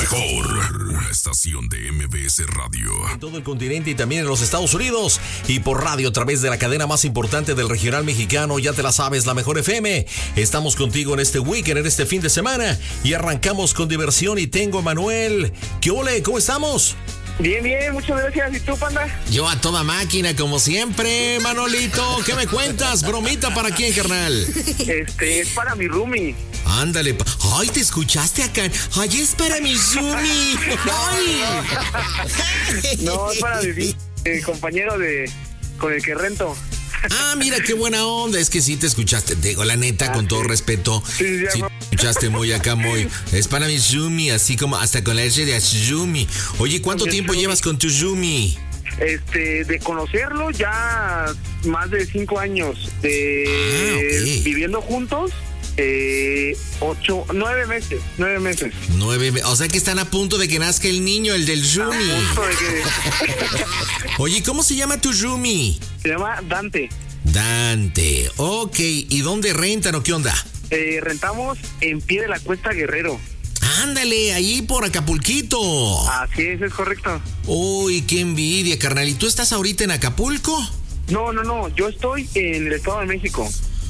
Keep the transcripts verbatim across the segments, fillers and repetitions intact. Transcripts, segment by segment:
mejor estación de M B S Radio. En todo el continente y también en los Estados Unidos. Y por radio a través de la cadena más importante del regional mexicano. Ya te la sabes, la mejor F M. Estamos contigo en este weekend, en este fin de semana. Y arrancamos con diversión y tengo a Manuel. ¿Qué ole? ¿Cómo estamos? Bien, bien, muchas gracias. ¿Y tú, Panda? Yo a toda máquina, como siempre, Manolito. ¿Qué me cuentas? ¿Bromita para quién, carnal? Este, es para mi roomie. Ándale. Ay, ¿te escuchaste acá? Ay, es para mi roomie. Ay. No, es para mi eh, compañero de con el que rento. Ah, mira, qué buena onda. Es que sí te escuchaste. Te digo la neta, ah, con sí. todo respeto. Sí, sí, sí no. te escuchaste muy acá, muy. Es para mi Yumi, así como hasta con la R de Yumi. Oye, ¿cuánto tiempo llevas con tu Yumi? Este, de conocerlo ya más de cinco años. De ah, okay. Viviendo juntos. Eh, ocho, nueve meses, nueve meses. Nueve meses, o sea que están a punto de que nazca el niño, el del Yumi. A punto de que... Oye, ¿cómo se llama tu Yumi? Se llama Dante. Dante, ok. ¿Y dónde rentan o qué onda? Eh, rentamos en Pie de la Cuesta Guerrero. Ándale, ahí por Acapulquito. Así es, es correcto. Uy, qué envidia, carnal. ¿Y tú estás ahorita en Acapulco? No, no, no, yo estoy en el Estado de México.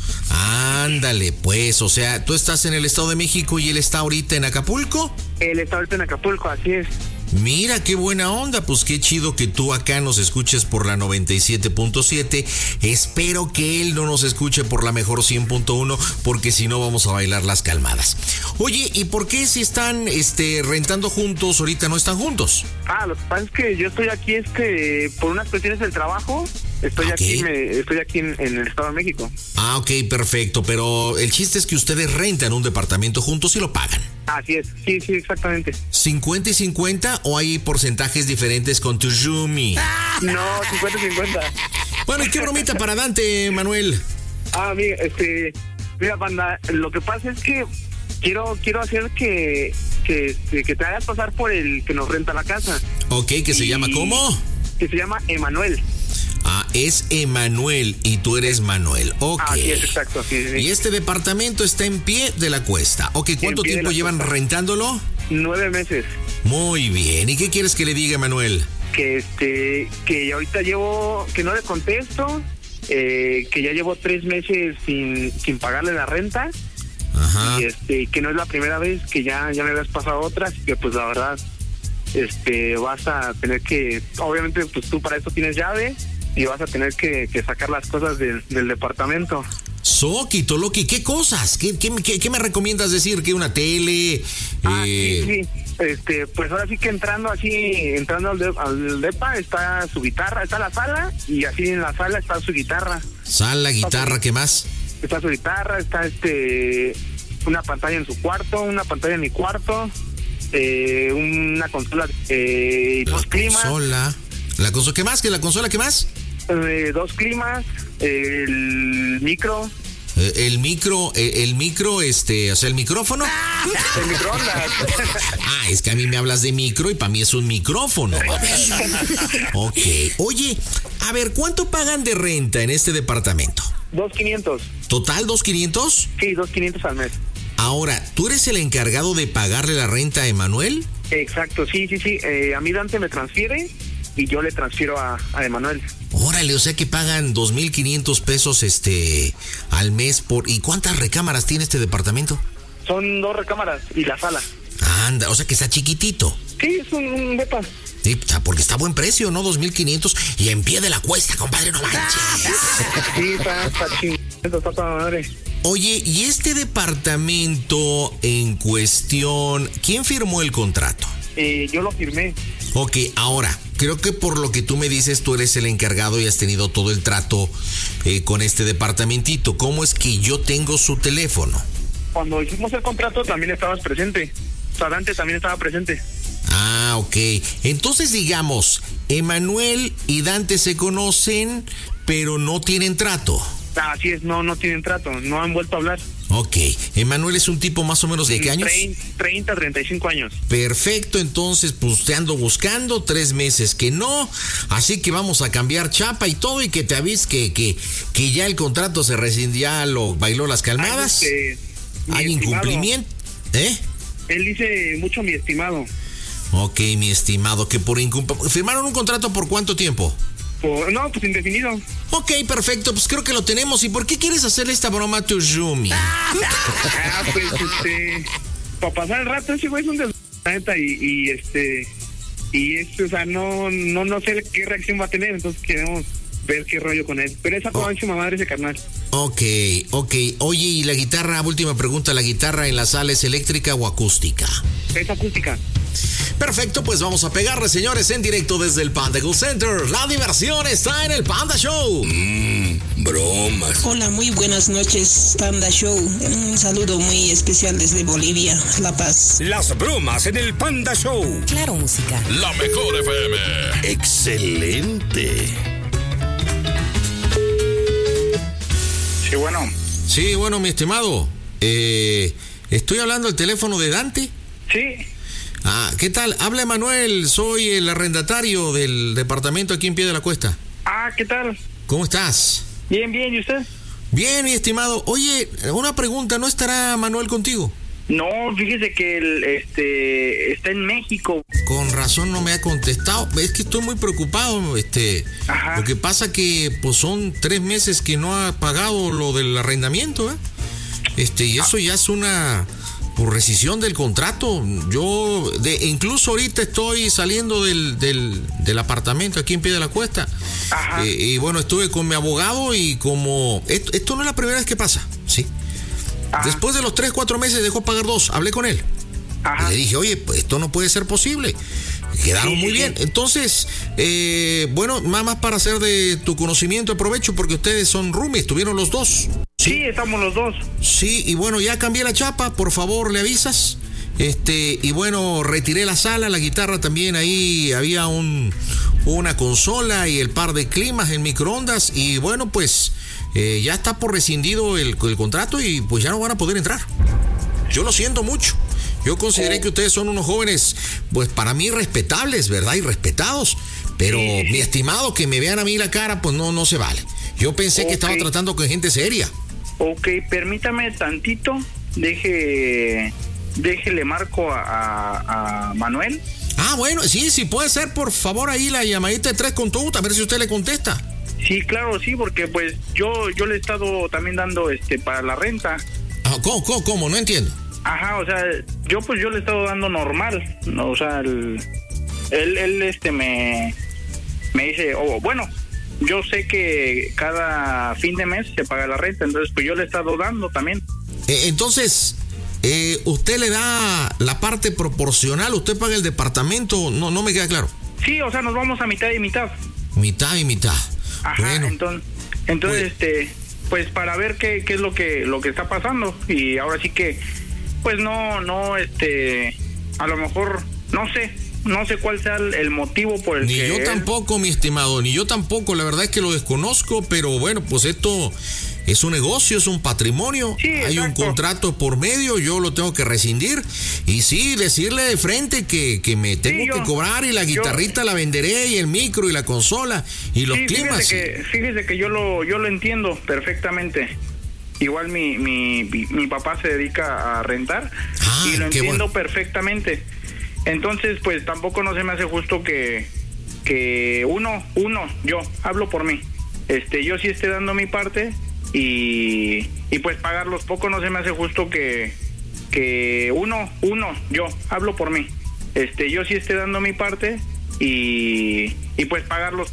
Ándale, pues, o sea, ¿tú estás en el Estado de México y él está ahorita en Acapulco? Él está ahorita en Acapulco, así es. Mira, qué buena onda, pues qué chido que tú acá nos escuches por la noventa y siete punto siete. Espero que él no nos escuche por la mejor cien punto uno, porque si no vamos a bailar las calmadas. Oye, ¿y por qué si están este, rentando juntos, ahorita no están juntos? Ah, lo que pasa es que yo estoy aquí este por unas cuestiones del trabajo. Estoy okay. aquí me, estoy aquí en, en el Estado de México. Ah, ok, perfecto, pero el chiste es que ustedes rentan un departamento juntos y lo pagan. Así es, sí, sí, exactamente. ¿cincuenta y cincuenta o hay porcentajes diferentes con tu Yumi? No, cincuenta y cincuenta. Bueno, ¿y qué bromita para Dante, Manuel? Ah, mira, este, mira, Panda, lo que pasa es que quiero quiero hacer que, que, que te hagas pasar por el que nos renta la casa. Ok, ¿que y, se llama cómo? Que se llama Emanuel. Ah, es Emanuel y tú eres Manuel. Ok. Ah, sí, es exacto. Sí, sí. Y este departamento está en Pie de la Cuesta. Ok, ¿cuánto tiempo llevan cuesta. rentándolo? Nueve meses. Muy bien. ¿Y qué quieres que le diga, Manuel? Que este, que ahorita llevo, que no le contesto, eh, que ya llevo tres meses sin, sin pagarle la renta. Ajá. Y este, que no es la primera vez, que ya, ya me habías pasado otras, que pues la verdad, este, vas a tener que, obviamente, pues tú para eso tienes llave. Y vas a tener que, que sacar las cosas de, del departamento. Soquito, Loki, ¿qué cosas? ¿Qué, qué, qué, qué me recomiendas decir? ¿Que una tele? Ah, eh... sí, sí. Este, pues ahora sí que entrando así, entrando al, de, al depa, está su guitarra, está la sala, y así en la sala está su guitarra. Sala, guitarra, ¿qué más? Está su guitarra, está este una pantalla en su cuarto, una pantalla en mi cuarto, eh, una consola, eh, dos climas. Consola. ¿La consola qué más? ¿Que la consola qué más? Eh, dos climas, el micro. Eh, el micro, eh, el micro, este, o sea, el micrófono. El microondas. Ah, es que a mí me hablas de micro y para mí es un micrófono. Ok. Oye, a ver, ¿cuánto pagan de renta en este departamento? Dos quinientos. ¿Total dos quinientos? Sí, dos quinientos al mes. Ahora, ¿tú eres el encargado de pagarle la renta a Emanuel? Exacto, sí, sí, sí. Eh, a mí Dante me transfiere y yo le transfiero a, a Emanuel. Órale, o sea que pagan dos mil quinientos pesos este al mes por... ¿Y cuántas recámaras tiene este departamento? Son dos recámaras y la sala. Anda, o sea que está chiquitito. Sí, es un, un depa. Sí, porque está a buen precio, ¿no? dos mil quinientos y en Pie de la Cuesta, compadre, no manches. Sí, está, está chingado, está toda madre. Oye, ¿y este departamento en cuestión, quién firmó el contrato? Eh, yo lo firmé. Ok, ahora, creo que por lo que tú me dices, tú eres el encargado y has tenido todo el trato eh, con este departamentito. ¿Cómo es que yo tengo su teléfono? Cuando hicimos el contrato también estabas presente. O sea, Dante también estaba presente. Ah, ok. Entonces, digamos, Emanuel y Dante se conocen, pero no tienen trato. Así es, no, no tienen trato, no han vuelto a hablar. Ok, Emanuel es un tipo más o menos de qué años? treinta, treinta y cinco años. Perfecto, entonces pues te ando buscando, tres meses que no, así que vamos a cambiar chapa y todo y que te avises que, que, que ya el contrato se rescindió, ya lo bailó las calmadas. Ay, este, Hay estimado, incumplimiento, ¿eh? Él dice mucho mi estimado. Ok, mi estimado, que por incumpa... ¿Firmaron un contrato por cuánto tiempo? Por, no, pues indefinido. Ok, perfecto, pues creo que lo tenemos. ¿Y por qué quieres hacerle esta broma a tu Yumi? Ah, pues este... Para pasar el rato, ese güey es un des... y, y este... Y este, o sea, no, no, no sé qué reacción va a tener, entonces queremos ver qué rollo con él. Pero es a toda máxima madre ese carnal. Ok, ok. Oye, ¿y la guitarra? Última pregunta, ¿la guitarra en la sala es eléctrica o acústica? Es acústica. Perfecto, pues vamos a pegarle, señores, en directo desde el Panda Cool Center. La diversión está en el Panda Show. Mmm, bromas. Hola, muy buenas noches, Panda Show. Un saludo muy especial desde Bolivia, La Paz. Las bromas en el Panda Show. Claro, música. La mejor F M. Excelente. Sí, bueno. Sí, bueno, mi estimado. Eh, estoy hablando al teléfono de Dante. Sí. Ah, ¿qué tal? Habla Emanuel, soy el arrendatario del departamento aquí en Pie de la Cuesta. Ah, ¿qué tal? ¿Cómo estás? Bien, bien, ¿y usted? Bien, mi estimado. Oye, una pregunta, ¿no estará Manuel contigo? No, fíjese que el, este está en México. Con razón no me ha contestado. Es que estoy muy preocupado. Este, Ajá. Lo que pasa que pues son tres meses que no ha pagado lo del arrendamiento, ¿eh? Este, y eso ya es una por rescisión del contrato. Yo, de, incluso ahorita estoy saliendo del, del, del apartamento aquí en Pie de la Cuesta. Ajá. Eh, y bueno, estuve con mi abogado y como esto, esto no es la primera vez que pasa, ¿sí? Ajá. Después de los tres, cuatro meses dejó pagar dos. Hablé con él. Ajá. Y le dije, oye, pues esto no puede ser posible. Quedaron Sí, muy sí, bien. sí. Entonces, eh, bueno, nada más para hacer de tu conocimiento, aprovecho porque ustedes son roomies, estuvieron los dos. Sí, estamos los dos. Sí, y bueno, ya cambié la chapa, por favor, le avisas. Este, y bueno, retiré la sala, la guitarra también, ahí había un una consola y el par de climas en microondas. Y bueno, pues eh, ya está por rescindido el, el contrato y pues ya no van a poder entrar. Yo lo siento mucho. Yo consideré que ustedes son unos jóvenes, pues para mí respetables, ¿verdad? Y respetados. Pero Sí, sí. mi estimado, que me vean a mí la cara, pues no, no se vale. Yo pensé Ok. que estaba tratando con gente seria. Ok, permítame tantito. Deje, déjele marco a, a, a Manuel. Ah, bueno, sí, sí, puede ser, por favor, ahí la llamadita de tres con tu, a ver si usted le contesta. Sí, claro, sí, porque pues yo yo le he estado también dando este para la renta. Ah, ¿cómo, cómo, cómo? No entiendo. Ajá, o sea, yo pues yo le he estado dando normal, ¿no? O sea, el, él, él este me, me dice, oh, bueno, yo sé que cada fin de mes se paga la renta, entonces pues yo le he estado dando también. Eh, entonces, eh, usted le da la parte proporcional, usted paga el departamento, no, no me queda claro. Sí, o sea, nos vamos a mitad y mitad. Mitad y mitad. Ajá, Bueno, entonces, entonces este, pues para ver qué, qué es lo que lo que está pasando y ahora sí que, pues no, no, este, a lo mejor, no sé, no sé cuál sea el, el motivo por el ni que yo él- tampoco, mi estimado, ni yo tampoco, la verdad es que lo desconozco, pero bueno, pues esto es un negocio, es un patrimonio, Sí, hay un exacto. contrato por medio, yo lo tengo que rescindir y sí, decirle de frente que, que me tengo yo- que cobrar y la yo- guitarrita la venderé y el micro y la consola y los Sí, climas. Fíjese que, fíjese que yo lo, yo lo entiendo perfectamente. Igual mi, mi, mi, mi papá se dedica a rentar Ah, y lo qué entiendo bueno. perfectamente. Entonces, pues tampoco no se me hace justo que, que uno, uno, yo, hablo por mí. Este, yo sí esté dando mi parte y, y pues pagarlos poco no se me hace justo que, que uno, uno, yo, hablo por mí. Este, yo sí esté dando mi parte y, y pues pagarlos